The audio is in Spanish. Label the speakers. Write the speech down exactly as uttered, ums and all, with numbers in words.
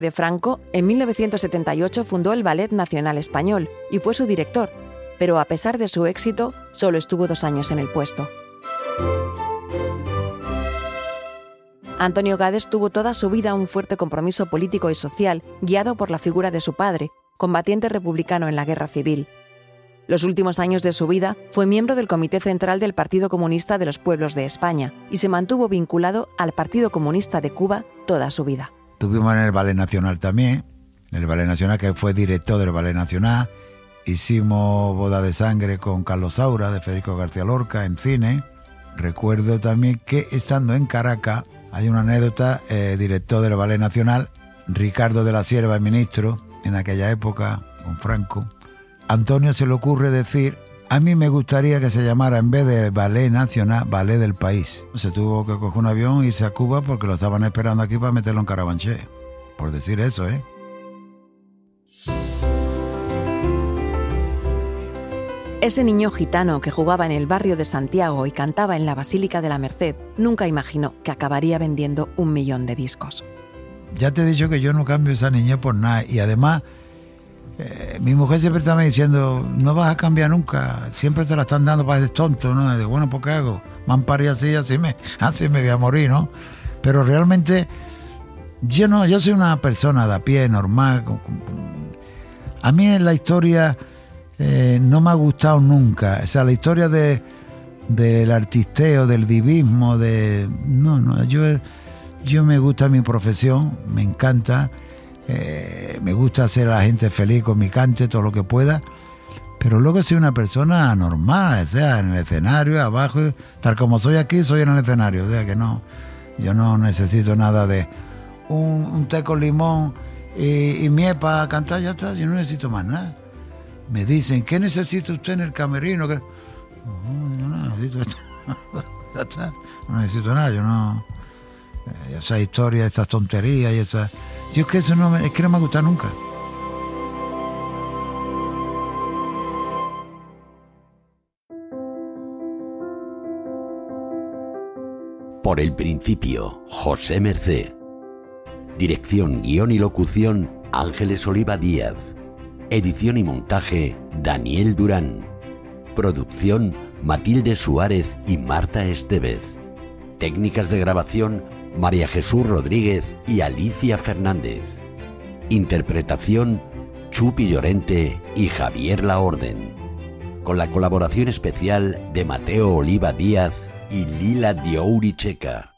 Speaker 1: De Franco, en mil novecientos setenta y ocho fundó el Ballet Nacional Español y fue su director, pero a pesar de su éxito, solo estuvo dos años en el puesto. Antonio Gades tuvo toda su vida un fuerte compromiso político y social, guiado por la figura de su padre, combatiente republicano en la Guerra Civil. Los últimos años de su vida fue miembro del Comité Central del Partido Comunista de los Pueblos de España y se mantuvo vinculado al Partido Comunista de Cuba toda su vida.
Speaker 2: Estuvimos en el Ballet Nacional también, en el Ballet Nacional, que fue director del Ballet Nacional. Hicimos Boda de Sangre con Carlos Saura, de Federico García Lorca, en cine. Recuerdo también que estando en Caracas, hay una anécdota, eh, director del Ballet Nacional, Ricardo de la Cierva, el ministro, en aquella época, con Franco. Antonio se le ocurre decir, a mí me gustaría que se llamara, en vez de Ballet Nacional, Ballet del País. Se tuvo que coger un avión e irse a Cuba porque lo estaban esperando aquí para meterlo en Carabanchel. Por decir eso, ¿eh?
Speaker 1: Ese niño gitano que jugaba en el barrio de Santiago y cantaba en la Basílica de la Merced nunca imaginó que acabaría vendiendo un millón de discos.
Speaker 2: Ya te he dicho que yo no cambio esa niñez por nada. Y además, eh, mi mujer siempre estaba diciendo, no vas a cambiar nunca, siempre te la están dando para ser tonto, ¿no? Y digo, bueno, ¿por qué hago? Me han parido así, así me, así me voy a morir, ¿no? Pero realmente, yo no, yo soy una persona de a pie, normal. A mí en la historia... Eh, no me ha gustado nunca, o sea, la historia de del artisteo, del divismo, de no, no, yo, yo me gusta mi profesión, me encanta, eh, me gusta hacer a la gente feliz con mi cante, todo lo que pueda, pero luego soy una persona normal, o sea, en el escenario, abajo, tal como soy aquí, soy en el escenario, o sea que no, yo no necesito nada de un, un té con limón y, y miel para cantar, ya está, yo no necesito más nada. Me dicen, ¿qué necesita usted en el camerino? No, yo no necesito esto. Ya está, no necesito nada, yo no... Esa historia, esas tonterías y esas... Yo es que eso no me, es que no me gusta nunca.
Speaker 3: Por el principio, José Mercé. Dirección, guión y locución, Ángeles Oliva Díaz. Edición y montaje, Daniel Durán. Producción, Matilde Suárez y Marta Estevez. Técnicas de grabación, María Jesús Rodríguez y Alicia Fernández. Interpretación, Chupi Llorente y Javier Laorden. Con la colaboración especial de Mateo Oliva Díaz y Lila Diouri Checa.